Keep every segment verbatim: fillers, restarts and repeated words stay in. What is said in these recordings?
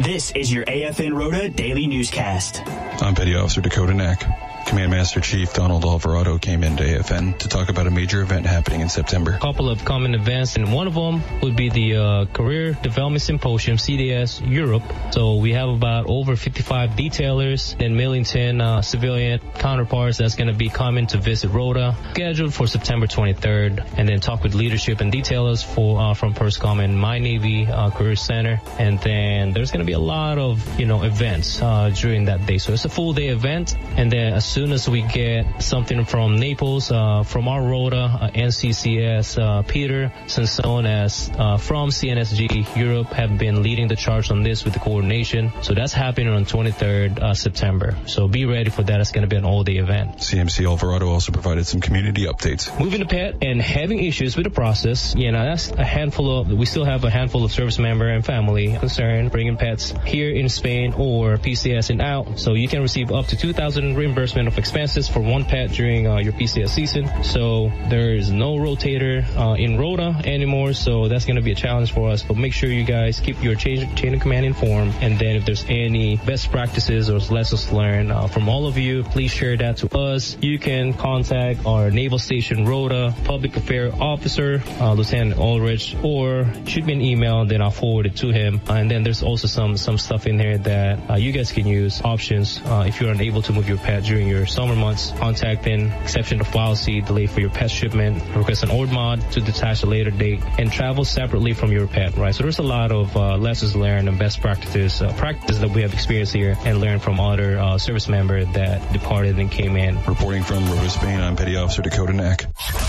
This is your A F N Rota Daily Newscast. I'm Petty Officer Dakota Knack. Command Master Chief Donald Alvarado came into A F N to talk about a major event happening in September. A couple of common events, and one of them would be the uh, Career Development Symposium, C D S Europe. So we have about over fifty-five detailers in Millington, uh, civilian counterparts that's going to be coming to visit Rota, scheduled for September twenty-third, and then talk with leadership and detailers for uh, from PERSCOM and My Navy uh, Career Center. And then there's going to be a lot of, you know, events uh, during that day. So it's a full day event, and then as soon as we get something from Naples, uh, from our Rota, uh, N C C S, uh, Peter Sansone as uh, from C N S G Europe have been leading the charge on this with the coordination. So that's happening on twenty-third uh, September. So be ready for that. It's going to be an all-day event. C M C Alvarado also provided some community updates. Moving a pet and having issues with the process, you know, that's a handful of, we still have a handful of service member and family concerned bringing pets here in Spain or P C S and out. So you can receive up to two thousand reimbursement of expenses for one pet during uh, your P C S season. So there is no rotator uh, in Rota anymore, so that's going to be a challenge for us. But make sure you guys keep your chain, chain of command informed, and then if there's any best practices or lessons learned uh, from all of you, please share that to us. You can contact our Naval Station Rota Public Affairs Officer, uh, Lieutenant Ulrich, or shoot me an email, then I'll forward it to him. Uh, and then there's also some some stuff in here that uh, you guys can use, options uh, if you're unable to move your pet during your summer months. Contacting exception to policy, delay for your pet shipment, request an O R D mod to detach a later date, and travel separately from your pet, right? So there's a lot of uh, lessons learned and best practices, uh, practices that we have experienced here and learned from other uh, service members that departed and came in. Reporting from Rota, Spain, I'm Petty Officer Dakota Knack.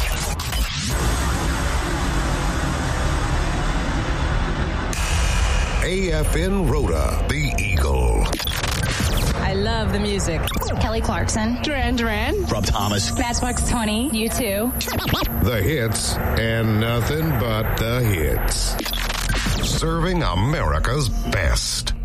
A F N Rota, the Eagle. I love the music. Kelly Clarkson. Duran Duran. Rob Thomas. Matchbox twenty. You too. The hits and nothing but the hits. Serving America's best.